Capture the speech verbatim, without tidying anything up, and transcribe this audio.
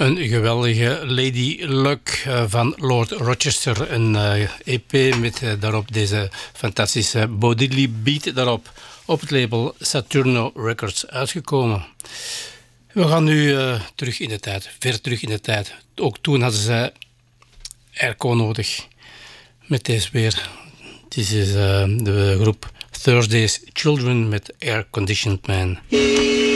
Een geweldige Lady Luck uh, van Lord Rochester. Een uh, E P met uh, daarop deze fantastische Bo Diddley beat daarop. Op het label Saturno Records uitgekomen. We gaan nu uh, terug in de tijd. Ver terug in de tijd. Ook toen hadden ze airco nodig. Met deze weer. Dit is uh, de groep Thursday's Children met Air Conditioned Man.